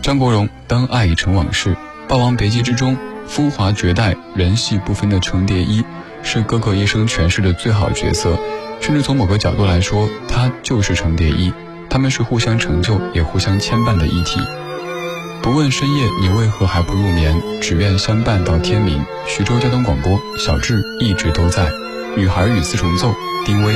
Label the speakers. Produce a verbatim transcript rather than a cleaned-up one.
Speaker 1: 张国荣当爱已成往事，霸王别姬之中风华绝代人戏不分的程蝶衣是哥哥一生诠释的最好角色，甚至从某个角度来说，他就是程蝶衣，他们是互相成就也互相牵绊的一体。不问深夜你为何还不入眠，只愿相伴到天明。徐州交通广播，小智一直都在。女孩与四重奏，丁薇。